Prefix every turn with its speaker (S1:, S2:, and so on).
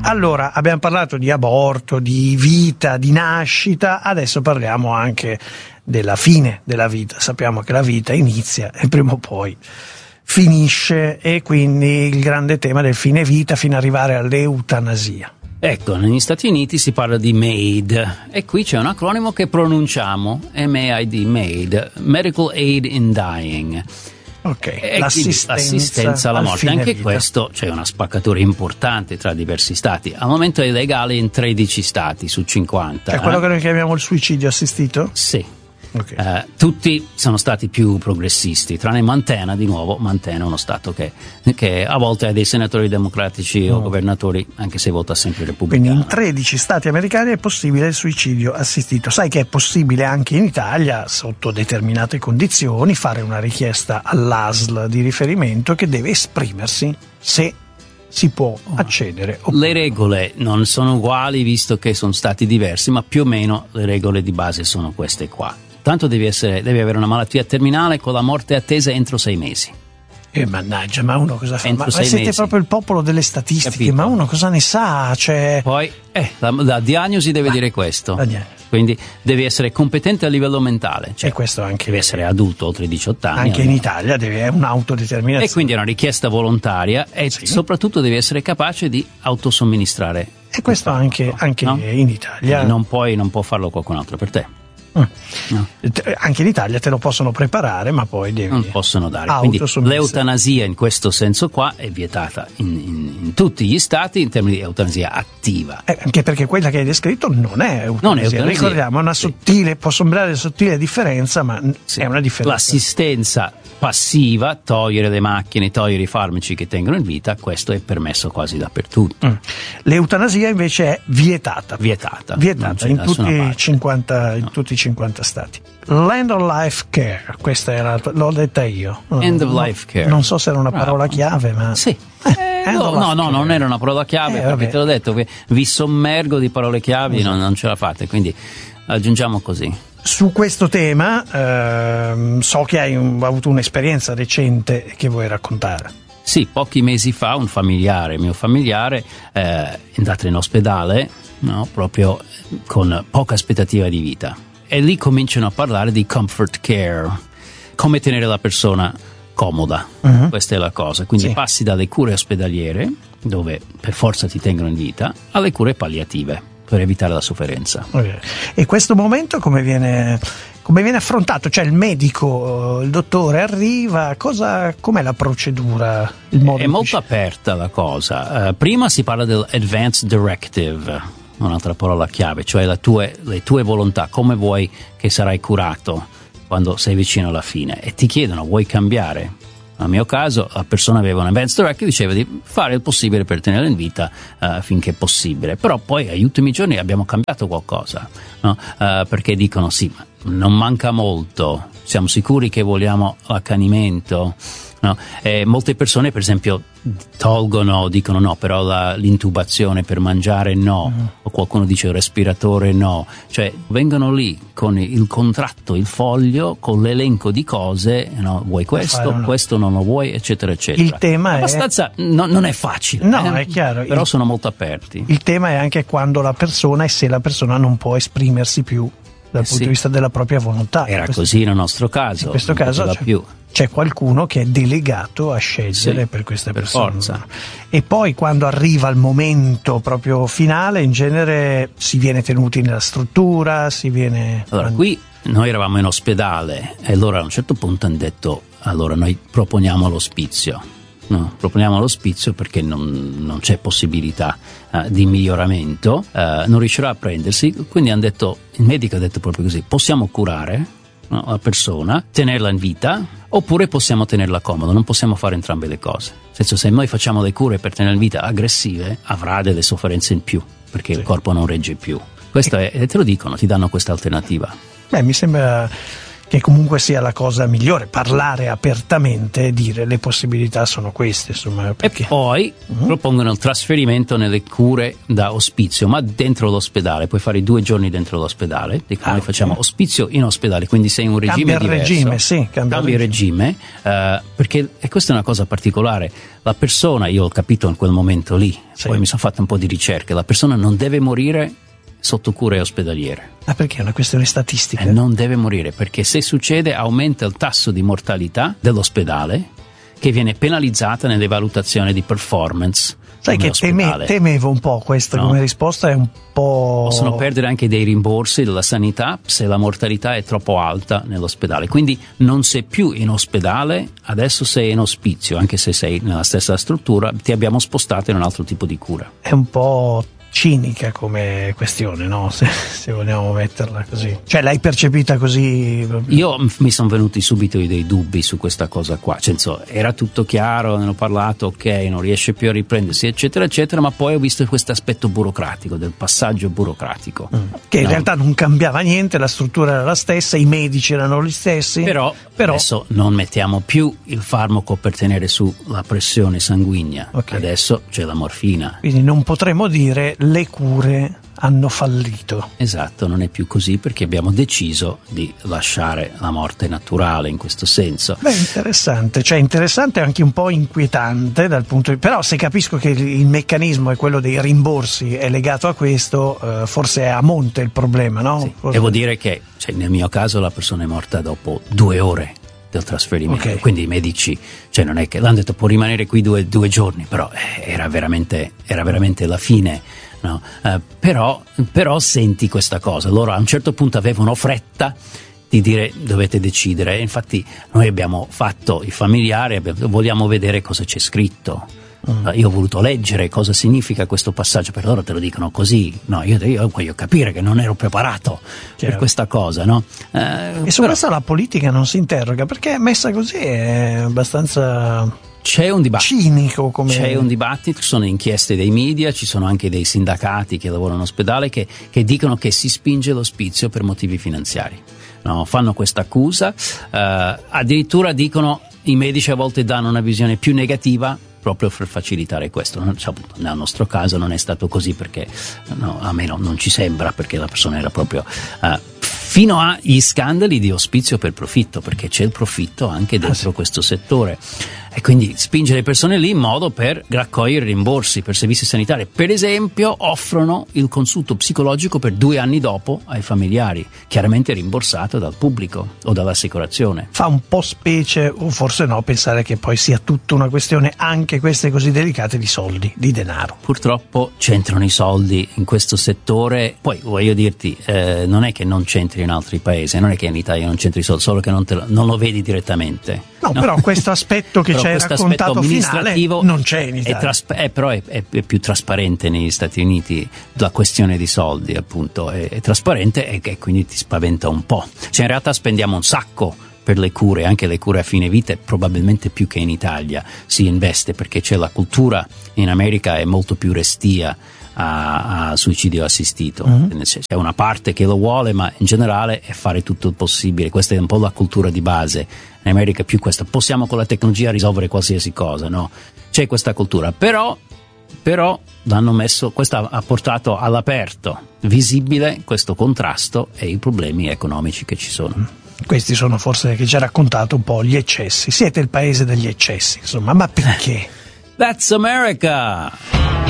S1: Allora, abbiamo parlato di aborto, di vita, di nascita, adesso parliamo anche della fine della vita. Sappiamo che la vita inizia e prima o poi finisce, e quindi il grande tema del fine vita fino ad arrivare all'eutanasia.
S2: Ecco, negli Stati Uniti si parla di MAID e qui c'è un acronimo che pronunciamo, MAID, MAID, Medical Aid in Dying.
S1: Ok,
S2: l'assistenza alla morte. Anche
S1: vita.
S2: questo c'è una spaccatura importante tra diversi stati. Al momento è legale in 13 stati su 50.
S1: È quello che noi chiamiamo il suicidio assistito?
S2: Sì.
S1: Okay.
S2: Tutti sono stati più progressisti, tranne Montana. Di nuovo, Montana è uno stato che a volte ha dei senatori democratici o governatori, anche se vota sempre repubblicano.
S1: Quindi in 13 stati americani è possibile il suicidio assistito. Sai che è possibile anche in Italia, sotto determinate condizioni, fare una richiesta all'ASL di riferimento che deve esprimersi se si può accedere.
S2: Le regole non sono uguali, visto che sono stati diversi, ma più o meno le regole di base sono queste qua. Tanto devi avere una malattia terminale con la morte attesa entro 6 mesi.
S1: Mannaggia, ma uno cosa fa?
S2: Entro
S1: Ma
S2: 6
S1: siete
S2: mesi.
S1: proprio il popolo delle statistiche,
S2: Capito.
S1: ma uno cosa ne sa? Cioè...
S2: Poi la diagnosi deve dire questo. Quindi devi essere competente a livello mentale, cioè
S1: e questo anche
S2: devi essere adulto oltre 18 anni.
S1: Anche in Italia è un'autodeterminazione.
S2: E quindi è una richiesta volontaria e soprattutto devi essere capace di autosomministrare.
S1: E questo anche
S2: no?
S1: in Italia.
S2: Non può farlo qualcun altro per te. No.
S1: Anche in Italia te lo possono preparare, ma poi
S2: non possono dare. Quindi l'eutanasia in questo senso qua è vietata in tutti gli stati in termini di eutanasia attiva.
S1: Anche perché quella che hai descritto non è eutanasia. Ricordiamo, è una sottile, può sembrare sottile differenza, ma è una differenza.
S2: L'assistenza passiva, togliere le macchine, togliere i farmaci che tengono in vita, questo è permesso quasi dappertutto.
S1: L'eutanasia invece è vietata in tutti i 50 stati. Land of Life Care, questa era, l'ho detta io.
S2: End of Life Care.
S1: Non so se era una parola chiave, ma
S2: sì. No, non era una parola chiave, perché te l'ho detto, vi sommergo di parole chiavi, non ce la fate, quindi aggiungiamo così.
S1: Su questo tema so che hai avuto un'esperienza recente che vuoi raccontare.
S2: Sì, pochi mesi fa un mio familiare è andato in ospedale, no, proprio con poca aspettativa di vita, e lì cominciano a parlare di comfort care, come tenere la persona comoda. Questa è la cosa, quindi passi dalle cure ospedaliere, dove per forza ti tengono in vita, alle cure palliative per evitare la sofferenza.
S1: E questo momento come viene affrontato? Cioè il medico, il dottore arriva, com'è la procedura?
S2: È molto aperta la cosa. Prima si parla dell'Advance Directive, un'altra parola chiave, cioè le tue volontà, come vuoi che sarai curato quando sei vicino alla fine, e ti chiedono: vuoi cambiare? Nel mio caso la persona aveva un Advance Directive, diceva di fare il possibile per tenerla in vita finché possibile, però poi agli ultimi giorni abbiamo cambiato qualcosa, no? Perché dicono sì, ma non manca molto, siamo sicuri che vogliamo l'accanimento? No? Molte persone per esempio dicono no, però l'intubazione per mangiare no, o qualcuno dice il respiratore no, cioè vengono lì con il contratto, il foglio con l'elenco di cose, no? Vuoi questo, questo non lo vuoi, eccetera eccetera.
S1: Il tema
S2: abbastanza non è facile,
S1: è chiaro,
S2: però sono molto aperti.
S1: Il tema è anche quando la persona, e se la persona non può esprimersi più dal punto di vista della propria volontà.
S2: Era così nel nostro caso.
S1: In questo caso c'è qualcuno che è delegato a scegliere per queste persone.
S2: Forza.
S1: E poi quando arriva il momento proprio finale, in genere si viene tenuti nella struttura,
S2: Allora, qui noi eravamo in ospedale e allora a un certo punto hanno detto: allora noi proponiamo l'ospizio. No, proponiamo l'ospizio perché non c'è possibilità di miglioramento, non riuscirà a prendersi, quindi il medico ha detto proprio così: possiamo curare la persona, tenerla in vita, oppure possiamo tenerla comoda, non possiamo fare entrambe le cose. Nel senso, se noi facciamo le cure per tenerla in vita aggressive, avrà delle sofferenze in più, perché il corpo non regge più. Questo te lo dicono, ti danno questa alternativa.
S1: Mi sembra che comunque sia la cosa migliore, parlare apertamente e dire le possibilità sono queste, insomma. Perché?
S2: E poi propongono il trasferimento nelle cure da ospizio, ma dentro l'ospedale, puoi fare 2 giorni dentro l'ospedale, noi facciamo ospizio in ospedale, quindi sei in un regime diverso. Cambia il regime, perché e questa è una cosa particolare, la persona, io ho capito in quel momento lì, poi mi sono fatto un po' di ricerche, la persona non deve morire sotto cure ospedaliere.
S1: Perché è una questione statistica?
S2: Non deve morire, perché se succede aumenta il tasso di mortalità dell'ospedale, che viene penalizzata nelle valutazioni di performance.
S1: Sai che temevo un po' questo, no? Come risposta è un po'...
S2: Possono perdere anche dei rimborsi della sanità se la mortalità è troppo alta nell'ospedale, quindi non sei più in ospedale, adesso sei in ospizio, anche se sei nella stessa struttura, ti abbiamo spostato in un altro tipo di cura.
S1: È un po' cinica come questione, no? Se vogliamo metterla così. Cioè l'hai percepita così?
S2: Io mi sono venuti subito dei dubbi su questa cosa qua, era tutto chiaro, ne ho parlato, ok, non riesce più a riprendersi, eccetera eccetera, ma poi ho visto questo aspetto burocratico, del passaggio burocratico,
S1: che in realtà non cambiava niente, la struttura era la stessa, i medici erano gli stessi, però
S2: adesso non mettiamo più il farmaco per tenere su la pressione sanguigna, adesso c'è la morfina,
S1: quindi non potremo dire le cure hanno fallito.
S2: Esatto, non è più così, perché abbiamo deciso di lasciare la morte naturale in questo senso.
S1: Interessante, interessante e anche un po' inquietante dal punto di... Però se capisco che il meccanismo è quello dei rimborsi, è legato a questo, forse è a monte il problema, no?
S2: Sì. Devo dire che nel mio caso la persona è morta dopo 2 ore del trasferimento, quindi i medici, non è che l'hanno detto può rimanere qui due giorni, però era veramente la fine. No, però senti questa cosa, loro a un certo punto avevano fretta di dire dovete decidere, infatti noi abbiamo fatto i familiari, vogliamo vedere cosa c'è scritto. Io ho voluto leggere cosa significa questo passaggio, per loro te lo dicono così, no, io voglio capire che non ero preparato per questa cosa, no?
S1: E su questo la politica non si interroga, perché messa così è abbastanza...
S2: C'è un dibattito.
S1: Cinico come...
S2: C'è un dibattito, ci sono inchieste dei media, ci sono anche dei sindacati che lavorano in ospedale che dicono che si spinge l'ospizio per motivi finanziari. No, fanno questa accusa, addirittura dicono i medici a volte danno una visione più negativa proprio per facilitare questo. Nel nostro caso non è stato così, perché a me non ci sembra, perché la persona era proprio... fino agli scandali di ospizio per profitto, perché c'è il profitto anche dentro questo settore, e quindi spinge le persone lì in modo per raccogliere rimborsi per servizi sanitari. Per esempio offrono il consulto psicologico per 2 anni dopo ai familiari, chiaramente rimborsato dal pubblico o dall'assicurazione.
S1: Fa un po' specie, o forse no, pensare che poi sia tutta una questione, anche queste così delicate, di soldi, di denaro.
S2: Purtroppo c'entrano i soldi in questo settore. Poi voglio dirti, non è che non c'entri in altri paesi, non è che in Italia non c'entri i soldi, solo che non lo vedi direttamente.
S1: No, però questo aspetto che c'è raccontato finale non c'è in Italia.
S2: Però è più trasparente negli Stati Uniti, la questione di soldi appunto è trasparente, e quindi ti spaventa un po'. In realtà spendiamo un sacco per le cure, anche le cure a fine vita, probabilmente più che in Italia si investe, perché c'è la cultura in America è molto più restia a suicidio assistito. C'è una parte che lo vuole, ma in generale è fare tutto il possibile. Questa è un po' la cultura di base in America, più questa possiamo con la tecnologia risolvere qualsiasi cosa, no? C'è questa cultura, però l'hanno messo, questo ha portato all'aperto visibile questo contrasto e i problemi economici che ci sono.
S1: Questi sono forse, che ci ha raccontato un po', gli eccessi. Siete il paese degli eccessi, insomma, ma perché?
S2: That's America!